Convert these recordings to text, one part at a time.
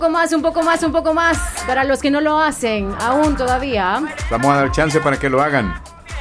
Un poco más, un poco más. Para los que no lo hacen aún todavía. Vamos a dar chance para que lo hagan.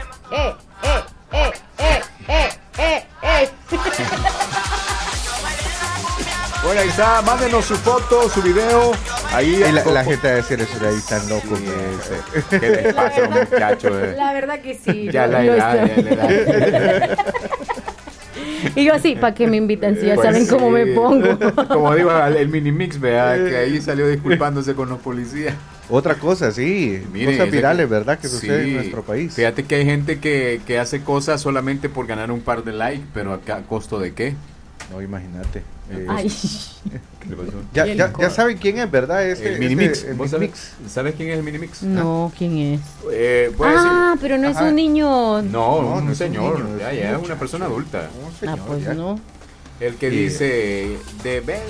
Bueno, ahí está, mándenos su foto, su video. Ahí la gente va a decir eso, ahí están locos. ¿Qué les pasa a los muchachos? La verdad que sí. Ya la edad. Y yo así, ¿para qué me invitan si ya Pues saben cómo me pongo? Como digo, el mini mix, vea, que ahí salió disculpándose con los policías. Otra cosa, sí, Miren, cosas virales, ¿verdad? Que sucede sí, en nuestro país. Fíjate que hay gente que hace cosas solamente por ganar un par de likes, pero ¿a costo de qué? No, Ay. ¿Qué le pasó? Ya saben quién es, ¿verdad? El mini mix. el ¿Vos mini sabes quién es el mini mix? No, ¿quién es? Pero no es Ajá. un niño. No, no un es un señor, niño, ya es es un una persona adulta. Un señor, Pues ya. no. El que dice de ver.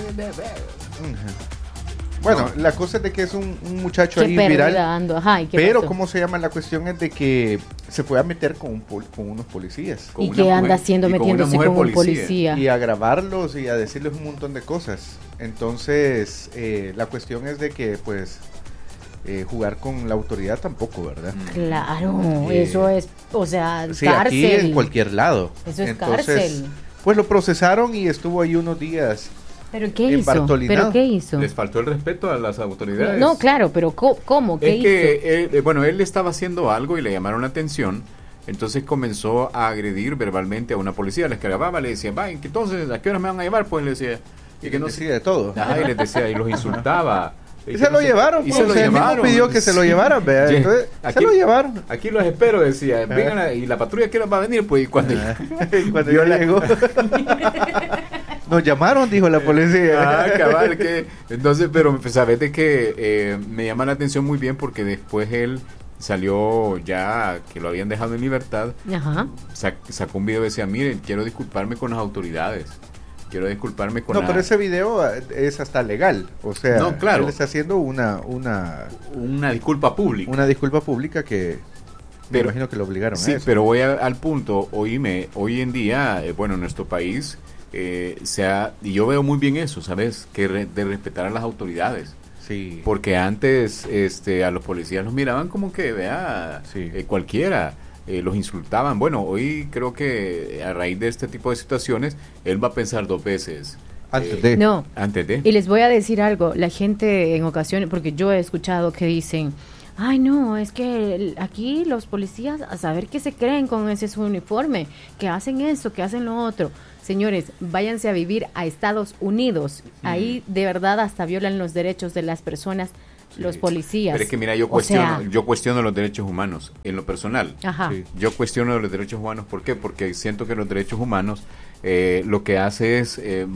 Bueno, la cosa es de que es un muchacho Qué ahí pérdida viral. ando. Ajá, ¿y qué Pero, pasó? ¿cómo se llama? La cuestión es de que se fue a meter con unos policías. Con ¿Y una qué anda mujer- haciendo y con una metiéndose mujer con un policía? Y a grabarlos y a decirles un montón de cosas. Entonces, la cuestión es de que, pues, jugar con la autoridad tampoco, ¿verdad? Claro, eso es, o sea, Sí, cárcel. aquí en cualquier lado. Eso es Entonces, cárcel. pues lo procesaron y estuvo ahí unos días. ¿Pero qué en hizo? Bartolinao. ¿Pero qué hizo? Les faltó el respeto a las autoridades. No, claro, pero ¿cómo? ¿Qué Es hizo? que, él estaba haciendo algo y le llamaron la atención. Entonces comenzó a agredir verbalmente a una policía. Les grababa, le decía, va, entonces, ¿a qué hora me van a llevar? Pues le decía. Y que no decía de todo. Ajá, y les decía, y los insultaba. Y se lo llevaron. Y se lo llevaron. Pidió que se lo llevaran, vea. Sí. Entonces, se lo llevaron. Aquí los espero, decía. Vengan y la patrulla, ¿qué hora va a venir? Pues y cuando, Cuando yo llegó. Nos llamaron, dijo la policía. cabal, que entonces, pero sabes de que me llama la atención muy bien porque después él salió ya que lo habían dejado en libertad. Ajá. Sacó un video y decía, miren, quiero disculparme con las autoridades. Quiero disculparme con No, pero ese video es hasta legal. O sea, No, claro. él está haciendo una disculpa pública. una disculpa pública que me Pero- imagino que lo obligaron Sí, a eso. pero voy al punto, oíme, hoy en día, bueno, en nuestro país, y yo veo muy bien eso, ¿sabes? Que de respetar a las autoridades. Sí. Porque antes a los policías los miraban como que, vea, Sí. cualquiera, los insultaban. Bueno, hoy creo que a raíz de este tipo de situaciones, él va a pensar dos veces. Antes de. No. Antes de. Y les voy a decir algo, la gente en ocasiones, porque yo he escuchado que dicen, ay no, es que aquí los policías a saber qué se creen con ese su uniforme, que hacen eso, que hacen lo otro. Señores, váyanse a vivir a Estados Unidos, ahí de verdad hasta violan los derechos de las personas, Sí. los policías. Pero es que mira, yo O sea, cuestiono los derechos humanos en lo personal. Ajá. Sí. Yo cuestiono los derechos humanos, ¿por qué? Porque siento que los derechos humanos lo que hace es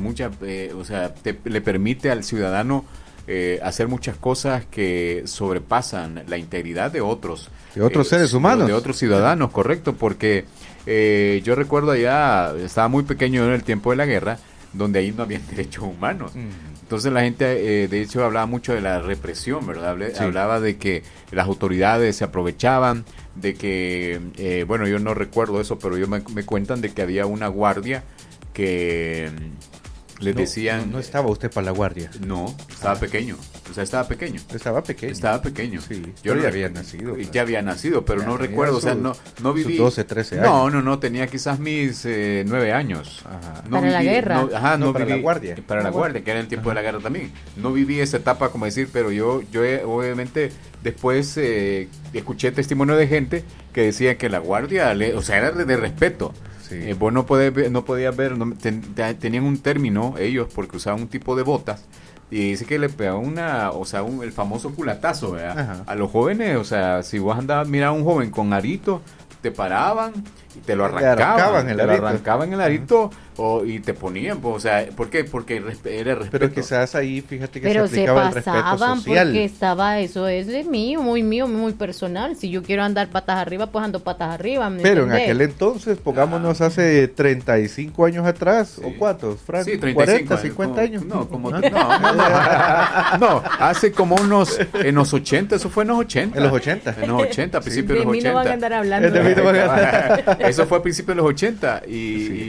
le permite al ciudadano hacer muchas cosas que sobrepasan la integridad de otros. De otros seres humanos. De otros ciudadanos, correcto, porque yo recuerdo allá, estaba muy pequeño en el tiempo de la guerra, donde ahí no había derechos humanos. Entonces la gente, de hecho, hablaba mucho de la represión, ¿verdad? Sí. Hablaba de que las autoridades se aprovechaban, de que, bueno, yo no recuerdo eso, pero me cuentan de que había una guardia que les decían... No estaba usted para la guardia. No, estaba pequeño. O sea, estaba pequeño. Estaba pequeño. Estaba pequeño. Sí, Yo pero ya no- había nacido. Ya había nacido, pero Ya no tenía recuerdo. O sea, sus- no viví. sus 12, 13 No, años. tenía quizás mis 9 años. Ajá. Para la guerra. No, para la guardia. Para la guardia, que era el tiempo de la guerra también. No viví esa etapa, como decir, pero yo obviamente después escuché testimonio de gente que decía que la guardia, o sea, era de respeto. Sí. Vos no podías ver, tenían un término ellos porque usaban un tipo de botas y dice que le pegaban el famoso culatazo, ¿verdad? Ajá. A los jóvenes, o sea, si vos andabas, miraba a un joven con arito, te paraban y te lo Le arrancaban el arito. arrancaban el arito y te ponían, pues, o sea, ¿por qué? Porque era respeto. Pero quizás ahí, fíjate que Pero se se aplicaba el respeto pasaban social. porque estaba, eso es de mío, muy personal. Si yo quiero andar patas arriba, pues ando patas arriba. ¿me Pero en entendés? aquel entonces, pongámonos hace 35 años atrás, Sí. ¿o cuántos, Frank? Sí, 35 40, años, 50 como- años. No, como no, hace como en los 80, eso fue en los 80. En los 80. En los 80, a principios de De los mí 80. no van a andar hablando. Es de mí no van a Eso fue a principios de los 80 y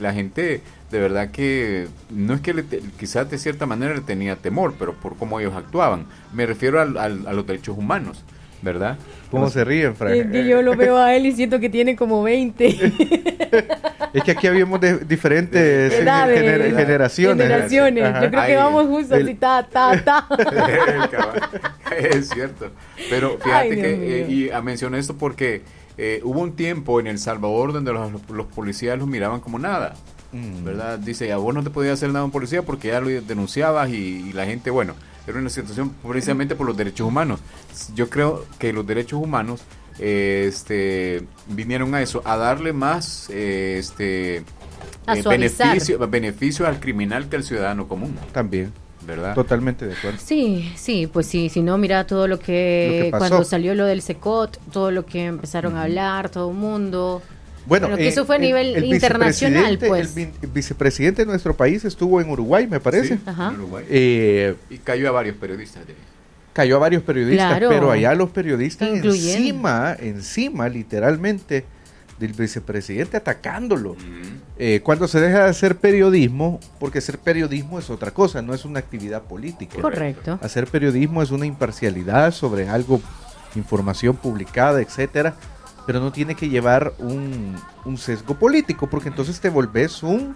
la gente de verdad que no es que quizás de cierta manera le tenía temor, pero por cómo ellos actuaban. Me refiero a los derechos humanos, ¿verdad? ¿Cómo se ríen, Frank? Es que yo lo veo a él y siento que tiene como 20. Es que aquí habíamos de diferentes edades, generaciones. Yo creo que vamos justo así, ta. Es cierto. Pero fíjate y mencioné esto porque hubo un tiempo en El Salvador donde los policías los miraban como nada, ¿verdad? Dice, a vos no te podía hacer nada un policía porque ya lo denunciabas y la gente, bueno, era una situación precisamente por los derechos humanos. Yo creo que los derechos humanos vinieron a eso, a darle más beneficio al criminal que al ciudadano común. También. ¿Verdad? Totalmente de acuerdo. Sí, pues sí, si no, mira todo lo que cuando salió lo del Secot, todo lo que empezaron a hablar, todo el mundo. Bueno, que eso fue a nivel internacional, pues. El vicepresidente de nuestro país estuvo en Uruguay, me parece. Sí, en Uruguay. Y cayó a varios periodistas. Claro. Pero allá los periodistas encima, literalmente, del vicepresidente atacándolo. Cuando se deja de hacer periodismo, porque hacer periodismo es otra cosa, no es una actividad política. Correcto. Hacer periodismo es una imparcialidad sobre algo, información publicada, etcétera, pero no tiene que llevar un sesgo político, porque entonces te volvés un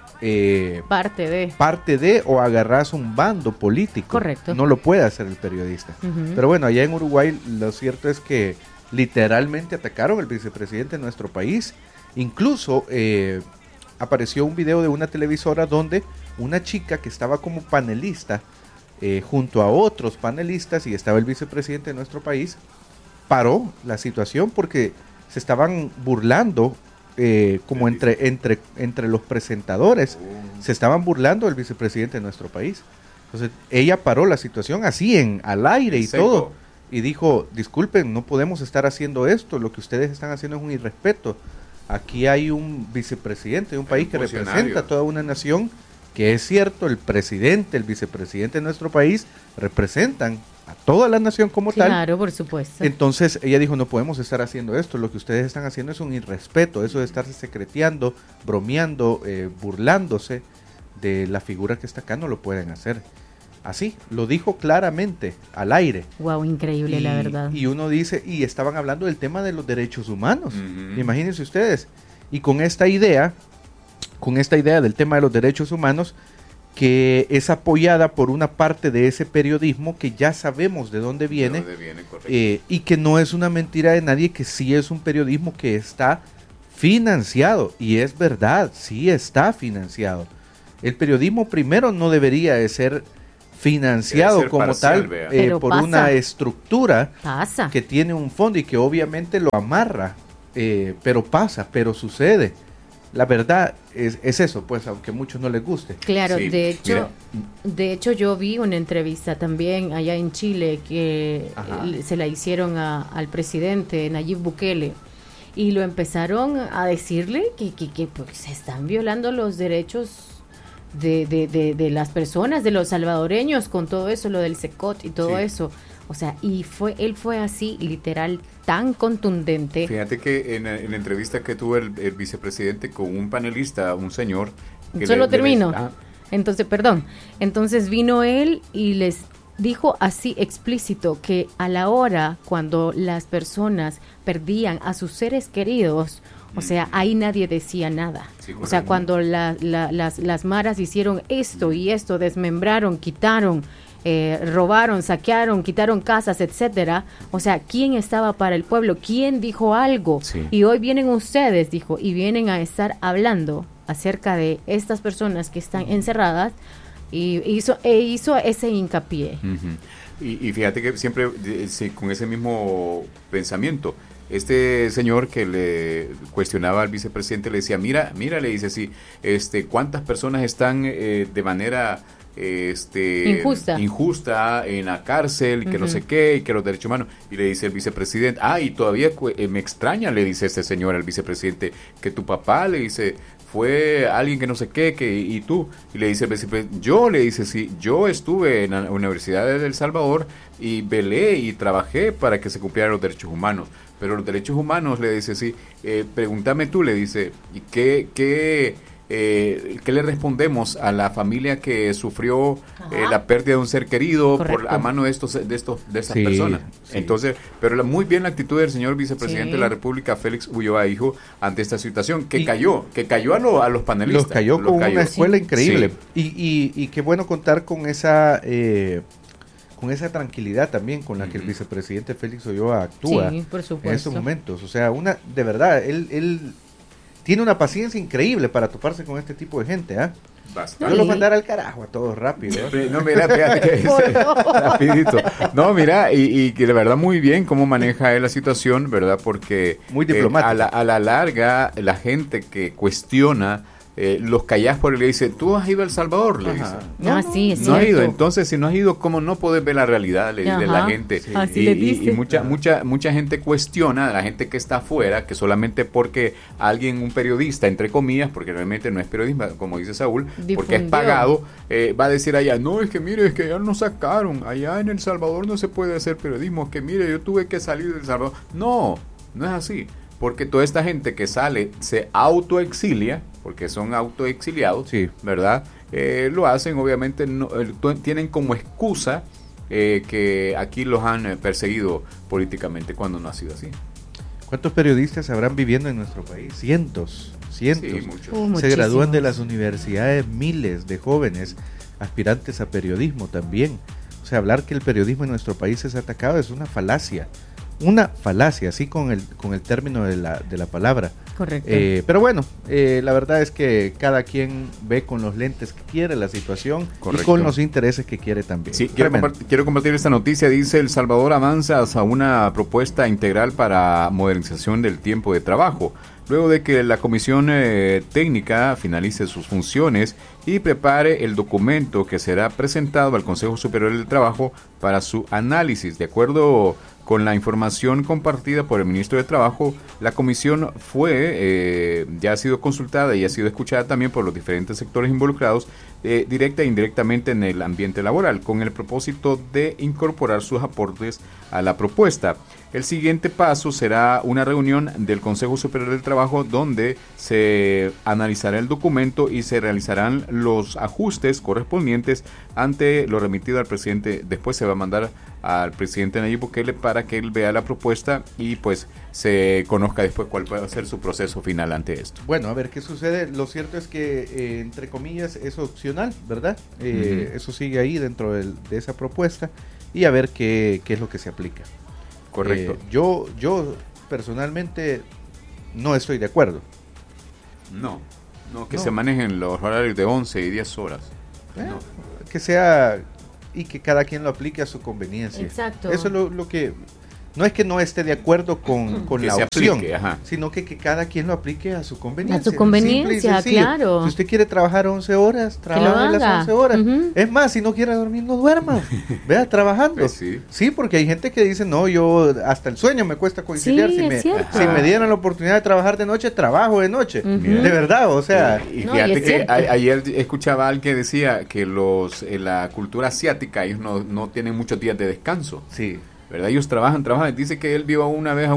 parte de o agarrás un bando político. Correcto. No lo puede hacer el periodista. Pero bueno, allá en Uruguay lo cierto es que literalmente atacaron al vicepresidente de nuestro país. Incluso apareció un video de una televisora donde una chica que estaba como panelista junto a otros panelistas y estaba el vicepresidente de nuestro país, paró la situación porque se estaban burlando como entre los presentadores, se estaban burlando del vicepresidente de nuestro país. Entonces ella paró la situación así al aire y todo, y dijo, disculpen, no podemos estar haciendo esto, lo que ustedes están haciendo es un irrespeto. Aquí hay un vicepresidente de un país que representa a toda una nación, que es cierto, el presidente, el vicepresidente de nuestro país representan a toda la nación como tal. Claro, por supuesto. Entonces ella dijo, no podemos estar haciendo esto, lo que ustedes están haciendo es un irrespeto, eso de estarse secreteando, bromeando, burlándose de la figura que está acá, no lo pueden hacer. Así, lo dijo claramente, al aire. Wow, increíble, la verdad. Y uno dice, y estaban hablando del tema de los derechos humanos, imagínense ustedes, y con esta idea del tema de los derechos humanos, que es apoyada por una parte de ese periodismo que ya sabemos de dónde viene, y que no es una mentira de nadie, que sí es un periodismo que está financiado, y es verdad, sí está financiado. El periodismo primero no debería de ser financiado como parcial, tal por una estructura que tiene un fondo y que obviamente lo amarra, pero sucede. La verdad es eso, pues, aunque a muchos no les guste. Claro, sí, de hecho yo vi una entrevista también allá en Chile que se la hicieron al presidente Nayib Bukele y lo empezaron a decirle que pues, se están violando los derechos de las personas, de los salvadoreños, con todo eso, lo del Secot y todo eso. O sea, él fue así, literal, tan contundente. Fíjate que en la entrevista que tuvo el vicepresidente con un panelista, un señor... Solo termino. Entonces vino él y les dijo así explícito que a la hora cuando las personas perdían a sus seres queridos, o sea, ahí nadie decía nada. Sí, o sea, cuando las maras hicieron esto y esto, desmembraron, quitaron, robaron, saquearon, quitaron casas, etcétera. O sea, ¿quién estaba para el pueblo? ¿Quién dijo algo? Sí. Y hoy vienen ustedes, dijo, y vienen a estar hablando acerca de estas personas que están encerradas, y hizo ese hincapié. Y fíjate que siempre con ese mismo pensamiento, este señor que le cuestionaba al vicepresidente le decía, mira, le dice así, ¿cuántas personas están de manera injusta en la cárcel, que no sé qué, y que los derechos humanos? Y le dice el vicepresidente, y todavía me extraña, le dice este señor al vicepresidente, que tu papá, le dice, fue alguien que no sé qué, y tú, y le dice el vicepresidente, yo estuve en la Universidad de El Salvador y velé y trabajé para que se cumplieran los derechos humanos, pero los derechos humanos, le dice así, pregúntame tú, le dice, ¿y qué ¿qué le respondemos a la familia que sufrió la pérdida de un ser querido a mano de esas personas? Sí. Entonces, pero muy bien la actitud del señor vicepresidente de la República, Félix Ulloa, hijo, ante esta situación, que cayó a los panelistas. Los cayó con una escuela increíble. Sí. Y qué bueno contar con esa tranquilidad también con la que el vicepresidente Félix Ulloa actúa en estos momentos. O sea, de verdad, él tiene una paciencia increíble para toparse con este tipo de gente, ¿ah? Yo lo mandara al carajo a todos rápido. No, mira, fíjate que rapidito. No, mira, y que de verdad muy bien cómo maneja él la situación, ¿verdad? Porque muy diplomático. A la larga, la gente que cuestiona los callás por él, le dice, ¿tú has ido a El Salvador? Le dice. Sí, es no has cierto. ido. Entonces, si no has ido, ¿cómo no puedes ver la realidad? Le dice la gente. Sí. Así le dice. Y mucha gente cuestiona a la gente que está afuera, que solamente porque alguien, un periodista, entre comillas, porque realmente no es periodismo, como dice Saúl, porque es pagado, va a decir allá, no, es que mire, es que ya nos sacaron, allá en El Salvador no se puede hacer periodismo, es que mire, yo tuve que salir de El Salvador. No es así. Porque toda esta gente que sale se autoexilia, porque son autoexiliados, ¿verdad? Lo hacen, obviamente, tienen como excusa que aquí los han perseguido políticamente, cuando no ha sido así. ¿Cuántos periodistas habrán viviendo en nuestro país? Cientos. Sí, muchos. Se gradúan de las universidades miles de jóvenes aspirantes a periodismo también. O sea, hablar que el periodismo en nuestro país es atacado es una falacia. Así con el término de la palabra. Correcto. Pero bueno, la verdad es que cada quien ve con los lentes que quiere la situación. Correcto. Y con los intereses que quiere también. Sí, quiero compartir esta noticia. Dice: El Salvador avanza hacia una propuesta integral para modernización del tiempo de trabajo, luego de que la comisión técnica finalice sus funciones y prepare el documento que será presentado al Consejo Superior del Trabajo para su análisis. De acuerdo con la información compartida por el ministro de Trabajo, la comisión ya ha sido consultada y ha sido escuchada también por los diferentes sectores involucrados, directa e indirectamente en el ambiente laboral, con el propósito de incorporar sus aportes a la propuesta. El siguiente paso será una reunión del Consejo Superior del Trabajo, donde se analizará el documento y se realizarán los ajustes correspondientes ante lo remitido al presidente. Después se va a mandar al presidente Nayib Bukele para que él vea la propuesta y pues se conozca después cuál puede ser su proceso final ante esto. Bueno, a ver qué sucede. Lo cierto es que, entre comillas, es opcional, ¿verdad? Eso sigue ahí dentro de esa propuesta, y a ver qué es lo que se aplica. Correcto. Yo personalmente no estoy de acuerdo. No, que se manejen los horarios de 11 y 10 horas. Que sea, y que cada quien lo aplique a su conveniencia. Exacto. Eso es lo que... No es que no esté de acuerdo con la opción, sino que cada quien lo aplique a su conveniencia. A su conveniencia, claro. Si usted quiere trabajar 11 horas, trabaje las 11 horas. Es más, si no quiere dormir, no duerma. Vea, trabajando. Pues sí, porque hay gente que dice, no, yo hasta el sueño me cuesta conciliar. Si me dieran la oportunidad de trabajar de noche, trabajo de noche. De verdad, o sea. Y fíjate que ayer escuchaba a alguien que decía que la cultura asiática, ellos no tienen muchos días de descanso. Sí. ¿Verdad? Ellos trabajan. Dice que él vio una vez a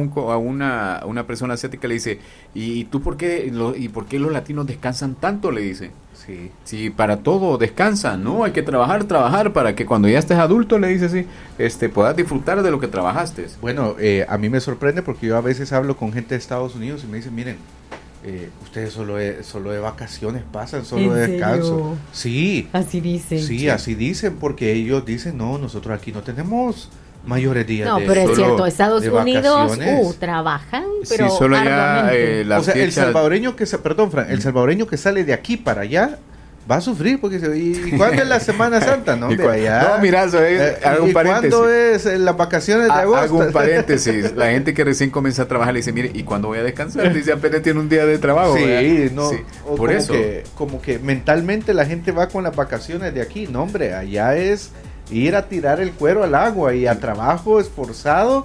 una persona asiática, le dice, ¿y tú por qué los latinos descansan tanto? Le dice. Sí, para todo descansan, ¿no? Hay que trabajar para que cuando ya estés adulto, le dice así, puedas disfrutar de lo que trabajaste. Bueno, a mí me sorprende porque yo a veces hablo con gente de Estados Unidos y me dicen, miren, ustedes solo de vacaciones pasan, solo de descanso. Sí. Así dicen. Sí, así dicen, porque ellos dicen, no, nosotros aquí no tenemos mayores días. No, pero es cierto, Estados Unidos trabajan, pero sí, solo allá, o sea, el salvadoreño el salvadoreño que sale de aquí para allá va a sufrir, porque ¿y cuándo es la Semana Santa? No, allá. No, mira, hago un paréntesis. ¿Cuándo es las vacaciones de agosto? Hago un paréntesis. La gente que recién comienza a trabajar le dice, mire, ¿y cuándo voy a descansar? Dice, apenas tiene un día de trabajo. Sí, por eso. Como que mentalmente la gente va con las vacaciones de aquí. No, hombre, allá es ir a tirar el cuero al agua y a trabajo esforzado,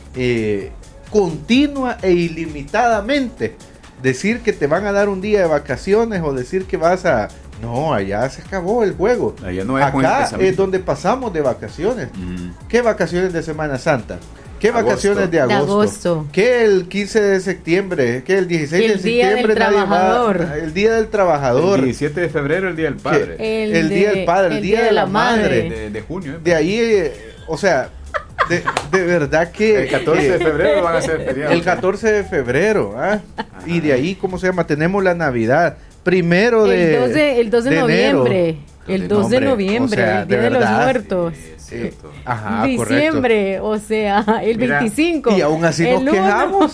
continua e ilimitadamente. Decir que te van a dar un día de vacaciones o decir que vas a... No, allá se acabó el juego. Allá no es acá es donde pasamos de vacaciones. ¿Qué vacaciones de Semana Santa? ¿Qué vacaciones de agosto? De agosto. ¿Qué el 15 de septiembre? ¿Qué el 16 de El Día septiembre? del Trabajador. El Día del Trabajador. El 17 de febrero, el Día del Padre. El Día del Padre, el Día de la Madre. De junio. De ahí, o sea, de verdad que... El 14 de febrero van a ser feriados. El 14 de febrero, ¿ah? Y de ahí, ¿cómo se llama? Tenemos la Navidad. Primero de el 2 de noviembre. enero. El 2 de noviembre, o sea, el Día de los Muertos. Ajá, diciembre, correcto. O sea, el 25. Y aún así nos quejamos.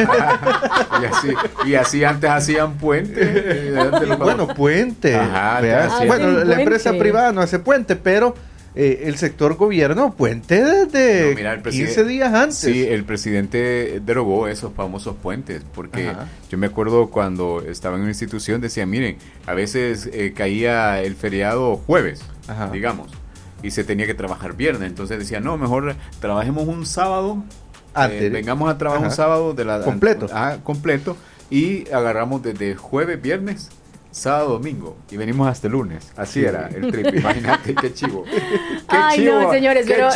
y así antes hacían puente. Bueno, puente. Ajá, bueno, la empresa privada no hace puente, pero el sector gobierno puente desde 15 días antes. Sí, el presidente derogó esos famosos puentes, porque yo me acuerdo cuando estaba en una institución, decía, miren, a veces caía el feriado jueves, digamos, y se tenía que trabajar viernes, entonces decía, no, mejor trabajemos un sábado, vengamos a trabajar un sábado completo, y agarramos desde jueves, viernes, sábado, domingo, y venimos hasta el lunes. Así era el trip. Imagínate, qué chivo. Ay, no, señores, pero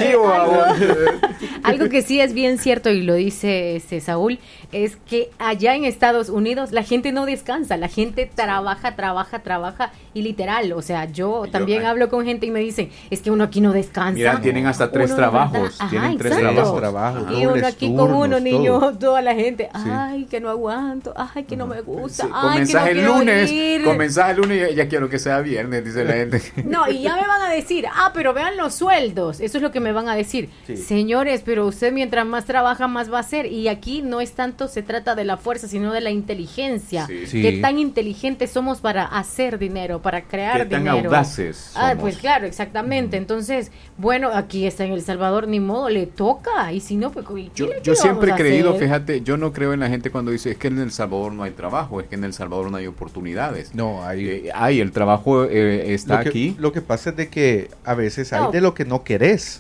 algo que sí es bien cierto, y lo dice Saúl, es que allá en Estados Unidos la gente no descansa, la gente trabaja, y literal, o sea, yo también hablo con gente y me dicen, es que uno aquí no descansa. Mira, tienen hasta 3 trabajos. Tienen 3 trabajos. Y uno aquí con uno, niño, toda la gente, ay, que no aguanto, ay, que no me gusta, ay, que no quiero ir. Comenzás el lunes y ya quiero que sea viernes, dice la gente. No, y ya me van a decir, pero vean los sueldos. Eso es lo que me van a decir. Sí. Señores, pero usted mientras más trabaja, más va a hacer. Y aquí no es tanto, se trata de la fuerza, sino de la inteligencia. Sí. ¿Qué tan inteligentes somos para hacer dinero, para crear dinero? ¿Qué tan audaces somos? Pues claro, exactamente. Entonces, bueno, aquí está en El Salvador, ni modo, le toca. Y si no, pues yo siempre he creído, fíjate, yo no creo en la gente cuando dice, es que en El Salvador no hay trabajo, es que en El Salvador no hay oportunidades. No, hay el trabajo está aquí. Lo que pasa es de que a veces hay de lo que no querés.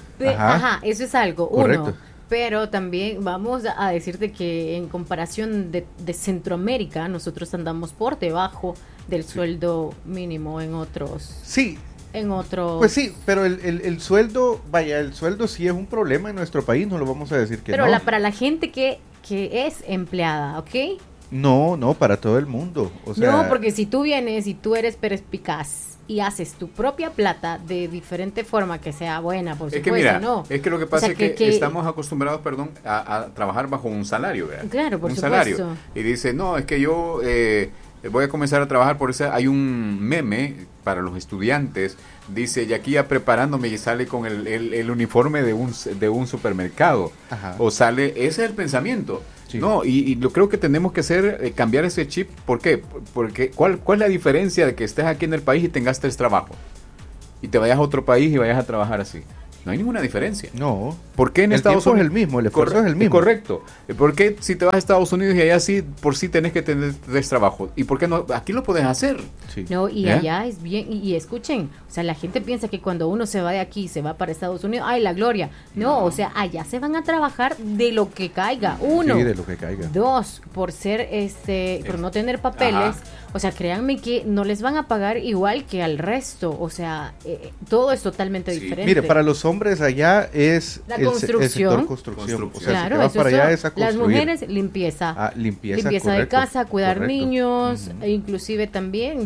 Eso es algo. Correcto. Uno, pero también vamos a decirte que en comparación de Centroamérica, nosotros andamos por debajo del sueldo mínimo en otros. Sí. En otros. Pues sí, pero el sueldo, el sueldo sí es un problema en nuestro país, no lo vamos a decir que pero no. Pero para la gente que es empleada, ¿ok? No, para todo el mundo. O sea, no, porque si tú vienes y tú eres perspicaz y haces tu propia plata de diferente forma que sea buena, por supuesto, que mira, no. Es que lo que pasa es que estamos acostumbrados, a trabajar bajo un salario, ¿verdad? Claro, por supuesto. Salario. Y dice, no, es que yo voy a comenzar a trabajar por eso. Hay un meme para los estudiantes, dice, y aquí ya preparándome, y sale con el uniforme de un supermercado. O sale, ese es el pensamiento. Sí. No, y lo creo que tenemos que hacer, cambiar ese chip. ¿Por qué? Porque ¿cuál es la diferencia de que estés aquí en el país y tengas 3 trabajos? Y te vayas a otro país y vayas a trabajar así. No hay ninguna diferencia. No. ¿Por qué en Estados Unidos es el mismo, el esfuerzo es el mismo? Correcto. ¿Por qué si te vas a Estados Unidos y allá sí, por sí tenés que tener 3 trabajos? ¿Y por qué no? Aquí lo puedes hacer. Sí. No, y allá es bien, y escuchen, o sea, la gente piensa que cuando uno se va de aquí, se va para Estados Unidos, ¡ay, la gloria! No, o sea, allá se van a trabajar de lo que caiga. 1. Sí, de lo que caiga. 2, por ser, por no tener papeles, o sea, créanme que no les van a pagar igual que al resto, o sea, todo es totalmente diferente. Mire, para los hombres allá es la construcción. El sector construcción. O sea, claro, si te vas para allá es a construir. Las mujeres, limpieza. Limpieza correcto, de casa, cuidar niños, e inclusive también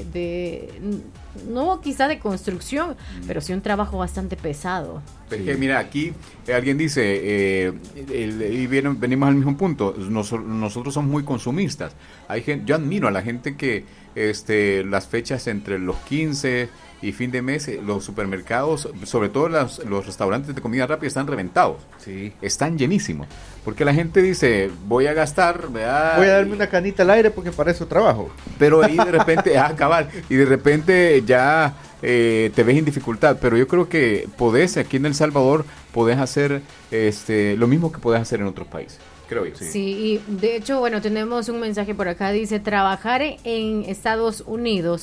no quizá de construcción, pero sí un trabajo bastante pesado. Es que mira, aquí alguien dice, y venimos al mismo punto, nosotros somos muy consumistas. Yo admiro a la gente que las fechas entre los 15 y fin de mes, los supermercados, sobre todo los restaurantes de comida rápida, están reventados. Sí. Están llenísimos. Porque la gente dice, voy a gastar, ¿verdad? Voy a darme una canita al aire porque para eso trabajo. Pero ahí de repente, cabal, y de repente ya te ves en dificultad. Pero yo creo que aquí en El Salvador, podés hacer lo mismo que podés hacer en otros países. Creo yo. Sí, y de hecho, bueno, tenemos un mensaje por acá, dice, trabajar en Estados Unidos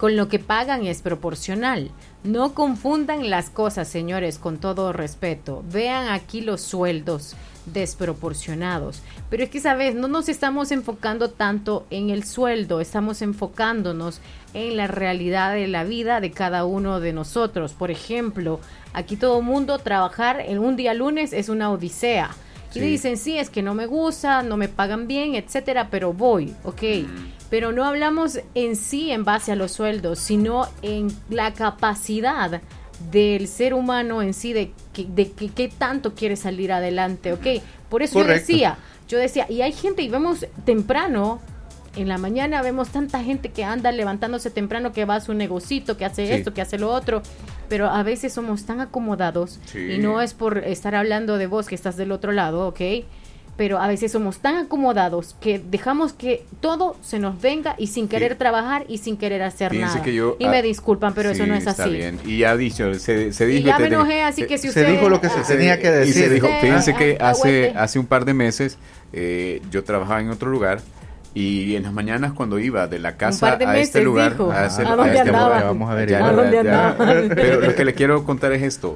con lo que pagan es proporcional. No confundan las cosas, señores, con todo respeto. Vean aquí los sueldos desproporcionados. Pero es que, ¿sabes? No nos estamos enfocando tanto en el sueldo, estamos enfocándonos en la realidad de la vida de cada uno de nosotros. Por ejemplo, aquí todo el mundo trabajar en un día lunes es una odisea. Y dicen, sí, es que no me gusta, no me pagan bien, etcétera, pero voy, ok. Pero no hablamos en sí en base a los sueldos, sino en la capacidad del ser humano en sí, de qué tanto quiere salir adelante, ok. Por eso Correcto. yo decía, y hay gente, y vemos temprano, en la mañana vemos tanta gente que anda levantándose temprano, que va a su negocito, que hace esto, que hace lo otro, pero a veces somos tan acomodados, y no es por estar hablando de vos que estás del otro lado, ¿ok? Pero a veces somos tan acomodados que dejamos que todo se nos venga y sin querer trabajar y sin querer hacer Fíjense nada. que yo, y me disculpan, pero eso no es está así. bien. Y ya ha dicho, se dijo. Y ya me enojé, así que si usted... Se dijo lo que se tenía que decir. Y se dijo, fíjense que Aguante. hace un par de meses yo trabajaba en otro lugar. Y en las mañanas cuando iba de la casa de a este meses, lugar, dijo. a dónde este andaba? lugar, Vamos a ver. ¿A dónde andaba? Pero lo que le quiero contar es esto.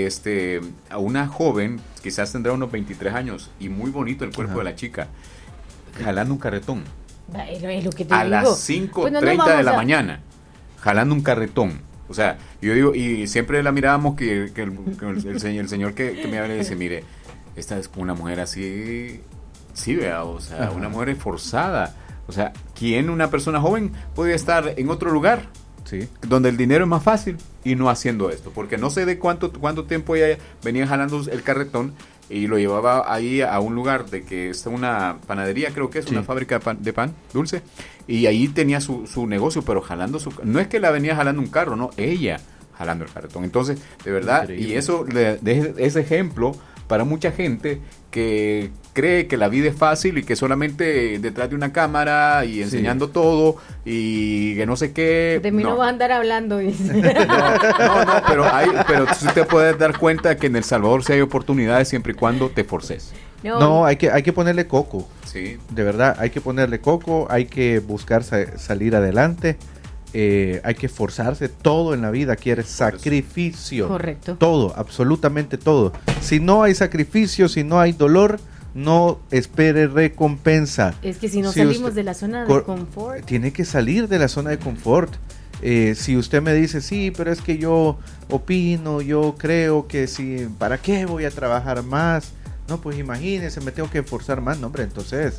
A una joven, quizás tendrá unos 23 años y muy bonito el cuerpo de la chica, jalando un carretón Es lo que te a digo. las 5:30 Pues no de vamos la a- mañana, jalando un carretón. O sea, yo digo, y siempre la mirábamos que el señor que me habla dice, mire, esta es una mujer así, sí, vea, o sea, una mujer esforzada. O sea, ¿quién, una persona joven, podría estar en otro lugar? Sí. Donde el dinero es más fácil y no haciendo esto, porque no sé de cuánto tiempo ella venía jalando el carretón y lo llevaba ahí a un lugar de que es una panadería, creo que es una fábrica de pan dulce, y ahí tenía su negocio, pero jalando no es que la venía jalando un carro, no, ella jalando el carretón. Entonces, de verdad, Increíble. y eso es ejemplo para mucha gente que cree que la vida es fácil y que solamente detrás de una cámara y enseñando todo y que no sé qué. De mí no vas a andar hablando. Dice. No, pero sí te puedes dar cuenta que en El Salvador sí hay oportunidades siempre y cuando te forces. No, hay que ponerle coco. Sí. De verdad, hay que ponerle coco, hay que buscar salir adelante, hay que esforzarse. Todo en la vida quiere sacrificio. Correcto. Todo, absolutamente todo. Si no hay sacrificio, si no hay dolor, no espere recompensa. Es que si no Si salimos usted- de la zona de confort. Tiene que salir de la zona de confort. Si usted me dice, sí, pero es que yo opino, yo creo que sí, ¿para qué voy a trabajar más? No, pues imagínese, me tengo que esforzar más. No, hombre, entonces,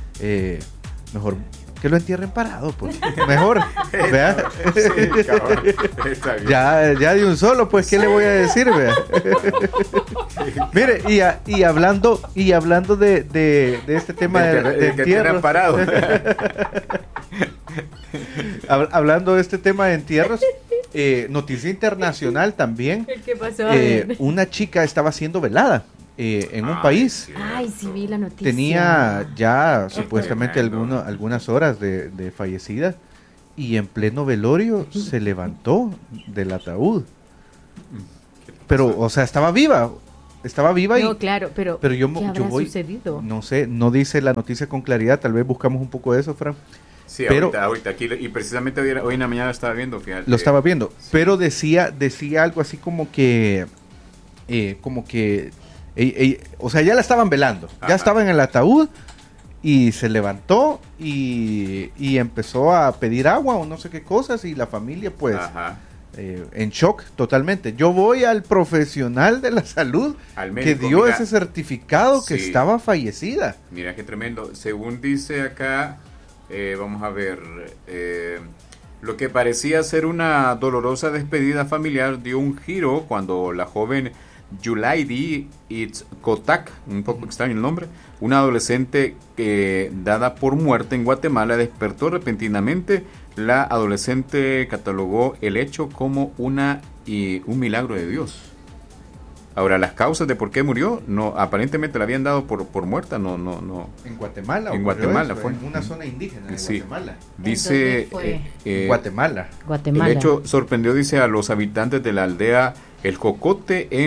mejor que lo entierren parado, pues. Mejor, ¿vea? Sí, cabrón. Está bien. Ya de un solo, pues, ¿qué le voy a decir, vea? Mire, y hablando de este tema de que tiran entierros, parado. hablando de este tema de entierros, noticia internacional también. ¿Qué pasó? Una chica estaba siendo velada en un país. Ay, sí vi la noticia. Tenía ya supuestamente tremendo. algunas horas de fallecida y en pleno velorio se levantó del ataúd. Pero, o sea, estaba viva No, y... claro, pero Pero yo ¿qué habrá voy, sucedido? no sé, no dice la noticia con claridad, tal vez buscamos un poco de eso, Fran. Sí, Pero- ahorita aquí, y precisamente hoy en la mañana estaba viendo, fíjate. Lo estaba viendo, pero decía algo así como que, o sea, ya la estaban velando, Ajá. ya estaba en el ataúd y se levantó y empezó a pedir agua o no sé qué cosas y la familia pues Ajá. en shock totalmente. Yo voy al profesional de la salud Al que médico, dio mira. ese certificado que Sí. estaba fallecida. Mira qué tremendo. Según dice acá, vamos a ver, lo que parecía ser una dolorosa despedida familiar dio un giro cuando la joven Yulaidi Itzkotak, un poco extraño el nombre, una adolescente dada por muerta en Guatemala, despertó repentinamente. La adolescente catalogó el hecho como un milagro de Dios. Ahora, las causas de por qué murió, no, aparentemente la habían dado por muerta, no. En Guatemala. En ocurrió Guatemala eso, fue. en una zona indígena de Sí. Guatemala. Dice, ¿En dónde Guatemala. Guatemala. el hecho sorprendió, dice, a los habitantes de la aldea El Jocote en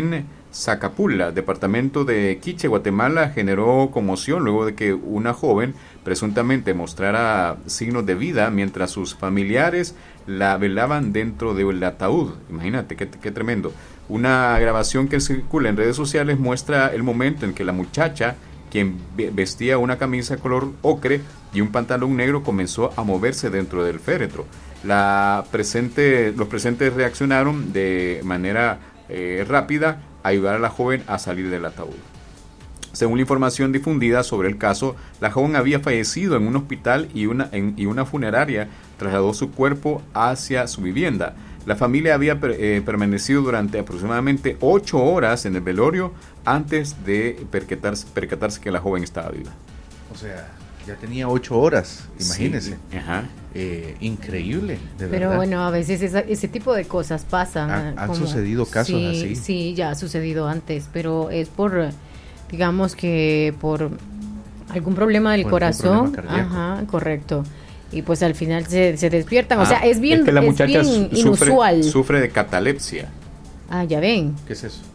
Zacapula, departamento de Quiche, Guatemala, generó conmoción luego de que una joven presuntamente mostrara signos de vida mientras sus familiares la velaban dentro del ataúd. Imagínate, qué tremendo. Una grabación que circula en redes sociales muestra el momento en que la muchacha, quien vestía una camisa color ocre y un pantalón negro, comenzó a moverse dentro del féretro. Los presentes reaccionaron de manera rápida a ayudar a la joven a salir del ataúd. Según la información difundida sobre el caso, la joven había fallecido en un hospital y una funeraria trasladó su cuerpo hacia su vivienda. La familia había permanecido durante aproximadamente 8 horas en el velorio antes de percatarse que la joven estaba viva. O sea, ya tenía 8 horas, imagínese. Sí. Ajá. Increíble, de verdad. Pero bueno, a veces ese tipo de cosas pasan. Han sucedido casos así. Sí, ya ha sucedido antes, pero es por, digamos que por algún problema del corazón. Ajá, correcto. Y pues al final se despiertan. O sea, es bien, es que la muchacha inusual. Sufre de catalepsia. Ah, ya ven. ¿Qué es eso?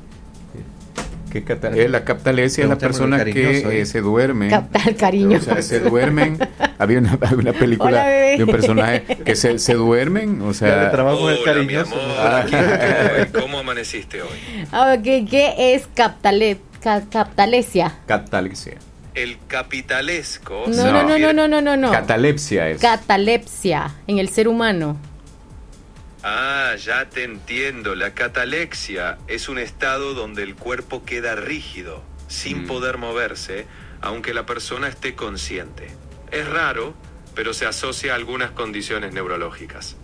La captalesia es la persona que se duerme. Captar cariño. O sea, se duermen. Había una película Hola, de un personaje que se duermen. O sea, trabajo es cariñoso. ¿Cómo amaneciste hoy? Okay, ¿qué es captalesia? catalepsia. El capitalesco. No. Catalepsia es. Catalepsia en el ser humano. Ah, ya te entiendo. La catalexia es un estado donde el cuerpo queda rígido, sin poder moverse, aunque la persona esté consciente. Es raro, pero se asocia a algunas condiciones neurológicas.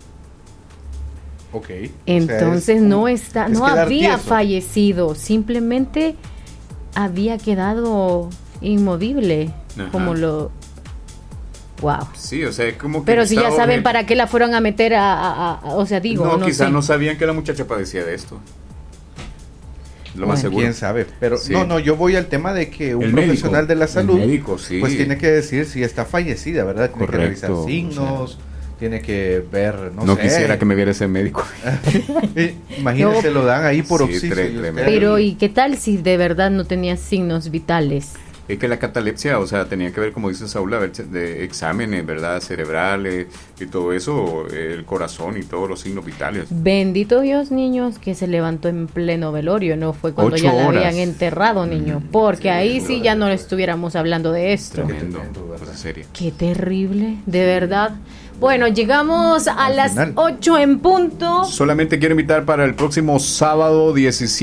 Ok. Entonces no había tieso. Fallecido, simplemente había quedado inmovible. Ajá. Como lo... Wow. Sí, o sea, es como que... Pero si ya saben para qué la fueron a meter o sea, digo... No, quizás sé. no sabían que la muchacha padecía de esto. Lo más seguro. Quién sabe, pero Sí. yo voy al tema de que un El profesional médico, de la salud el médico, sí. pues tiene que decir si está fallecida, ¿verdad? Tiene Correcto, que revisar signos, tiene que ver, no sé. quisiera que me viera ese médico. Imagínese, lo dan ahí por Sí, oxígeno. tremendo. Pero ¿y qué tal si de verdad no tenía signos vitales? Es que la catalepsia, o sea, tenía que ver, como dice Saúl, a ver, de exámenes, ¿verdad? Cerebrales y todo eso, el corazón y todos los signos vitales. Bendito Dios, niños, que se levantó en pleno velorio, no fue cuando 8 ya la horas. habían enterrado, niño, porque sí, ahí sí, sí ya no estuviéramos hablando de esto. Tremendo, tremendo, cosa seria. Qué terrible, de verdad. Bueno, llegamos a Al las final. 8 en punto. Solamente quiero invitar para el próximo sábado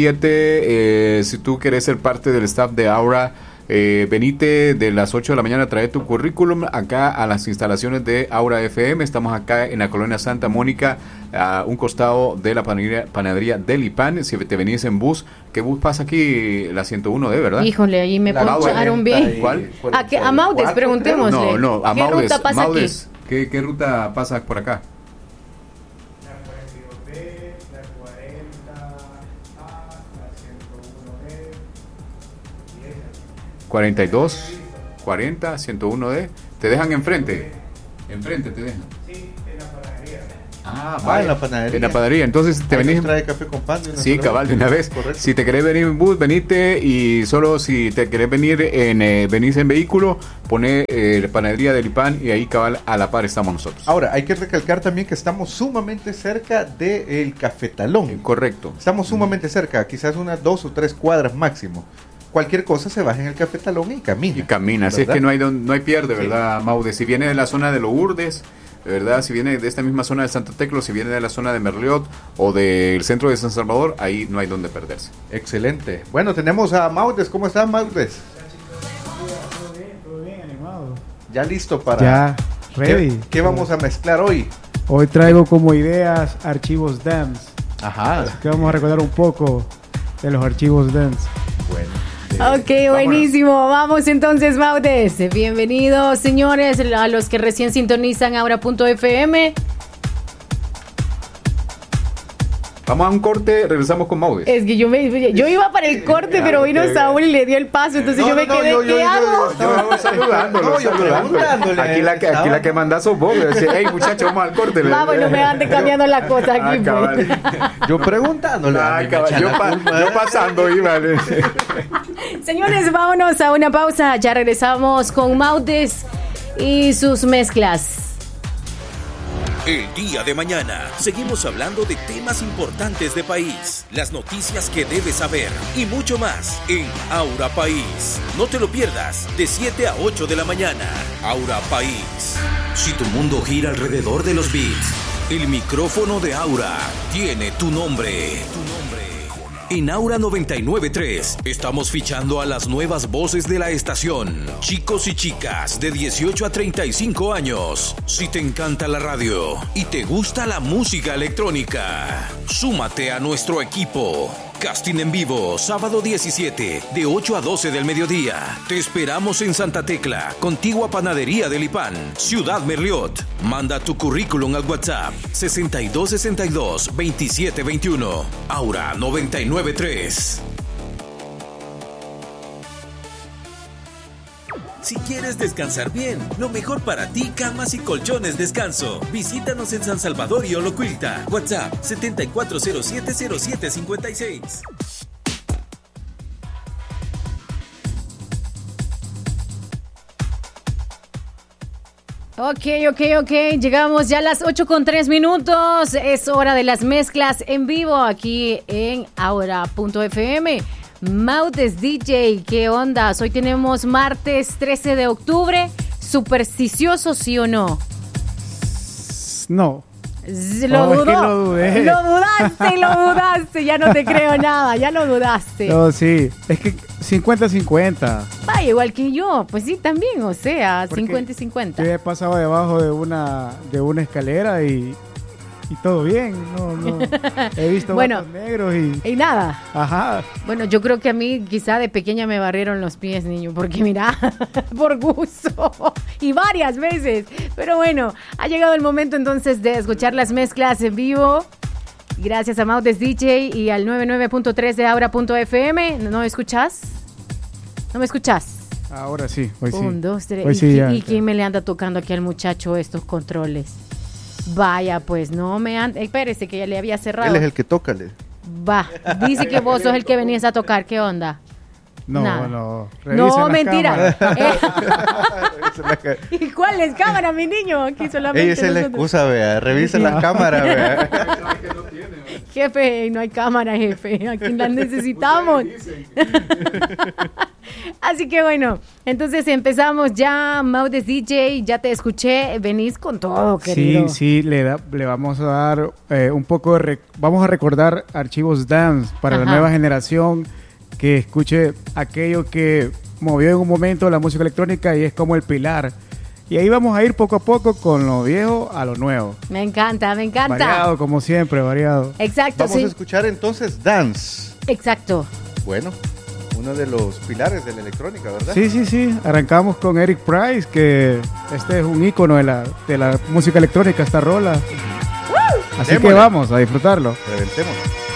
17, si tú querés ser parte del staff de Aura, venite de las 8 de la mañana, trae tu currículum acá a las instalaciones de Aura FM. Estamos acá en la colonia Santa Mónica, a un costado de la panadería Delipan. Si te venís en bus, ¿qué bus pasa aquí? La 101D, ¿verdad? Híjole, ahí me poncharon bien. ¿Cuál? A Maudes, preguntémosle. No, a ¿Qué Maudes. ruta pasa Maudes, ¿qué ruta pasa por acá? La 42D, la 40A, la 101D, 42, 40, 101D. ¿Te dejan enfrente? Enfrente te dejan. sí, en la panadería. En la panadería. En la panadería. Entonces te Ahí venís. nos trae café con pan de una Sí, sola cabal, de una vez. Correcto. Si te querés venir en bus, venite, y solo si te querés venir venís en vehículo, poné la panadería del IPAN y ahí cabal a la par estamos nosotros. Ahora, hay que recalcar también que estamos sumamente cerca del Cafetalón. Correcto. Estamos sumamente cerca, quizás unas 2 o 3 cuadras máximo. Cualquier cosa se baja en el Cafetalón y camina. Y camina, así es ¿verdad? que no hay pierde, Sí. ¿verdad, Maude? Si viene de la zona de Lourdes, ¿verdad? Si viene de esta misma zona de Santo Teclo, si viene de la zona de Merliot o del centro de San Salvador, ahí no hay donde perderse. Excelente. Bueno, tenemos a Maudes. ¿Cómo estás, Maudes? Todo bien, animado. Ya listo para... Ya, ready. ¿Qué vamos a mezclar hoy? Hoy traigo como ideas archivos DEMS. Ajá. Que vamos a recordar un poco de los archivos DEMS. Bueno. Ok, buenísimo. Vamos entonces, Maudes. Bienvenidos, señores, a los que recién sintonizan Aura.fm. Vamos a un corte, regresamos con Maudes. Es que yo iba para el corte, pero vino Saúl y le dio el paso, entonces yo me quedé, ¿qué hago? Yo saludándolo. preguntándole. Aquí la que manda sos vos. Hey, muchachos, vamos al corte. Vamos, no me ande cambiando la cosa aquí. Cabal. Yo preguntándole. Ay, cabal, yo pasando, iba. Señores, vámonos a una pausa. Ya regresamos con Maudes y sus mezclas. El día de mañana seguimos hablando de temas importantes de país, las noticias que debes saber y mucho más en Aura País. No te lo pierdas, de 7 a 8 de la mañana. Aura País. Si tu mundo gira alrededor de los beats, el micrófono de Aura tiene tu nombre. En Aura 99.3 estamos fichando a las nuevas voces de la estación. Chicos y chicas de 18 a 35 años. Si te encanta la radio y te gusta la música electrónica, súmate a nuestro equipo. Casting en vivo, sábado 17, de 8 a 12 del mediodía. Te esperamos en Santa Tecla, contigua Panadería del Ipán, Ciudad Merliot. Manda tu currículum al WhatsApp 6262-2721. Aura 993. Si quieres descansar bien, lo mejor para ti, camas y colchones descanso. Visítanos en San Salvador y Olocuilta. WhatsApp 74070756. Ok. Llegamos ya a las 8:03. Es hora de las mezclas en vivo aquí en Aura.fm. Maudes DJ, ¿qué onda? Hoy tenemos martes 13 de octubre. ¿Supersticioso, sí o no? No. Lo Oh, es dudó. que lo dudé. Lo dudaste. Ya no te creo nada. Ya lo dudaste. No, sí. Es que 50-50. Vaya, igual que yo. Pues sí, también. O sea, Porque 50 y 50. Yo he pasado debajo de una escalera y todo bien. No. He visto Bueno, gatos negros y... Y nada. Ajá. Bueno, yo creo que a mí quizá de pequeña me barrieron los pies, niño, porque mira, por gusto, y varias veces. Pero bueno, ha llegado el momento entonces de escuchar las mezclas en vivo. Gracias a Maudes DJ y al 99.3 de Aura.fm. ¿No me escuchas? ¿No me escuchas? Ahora sí, hoy sí. 1, 2, 3. Hoy sí, ya. ¿Y quién me le anda tocando aquí al muchacho estos controles? Vaya, pues no me anda... Espérese que ya le había cerrado. Él es el que tócale. Va, dice que vos sos el que venías a tocar. ¿Qué onda? No, Nada. no. No, mentira. Cámaras. ¿Y cuáles cámaras, mi niño? Aquí solamente Ey, esa es la nosotros. excusa, vea. Revisen las cámaras, vea. Jefe, no hay cámara, jefe. Aquí las necesitamos. Así que bueno, entonces empezamos ya. Maudes DJ, ya te escuché. Venís con todo, querido. Sí, le vamos a dar un poco de... Vamos a recordar archivos dance para la Ajá. nueva generación que escuche aquello que movió en un momento la música electrónica y es como el pilar. Y ahí vamos a ir poco a poco con lo viejo a lo nuevo. Me encanta. Variado, como siempre, variado. Exacto, Vamos sí. a escuchar entonces Dance. Exacto. Bueno, uno de los pilares de la electrónica, ¿verdad? Sí. Arrancamos con Eric Price, que este es un ícono de la música electrónica, esta rola. Así Démosle. que vamos a disfrutarlo. Reventemos.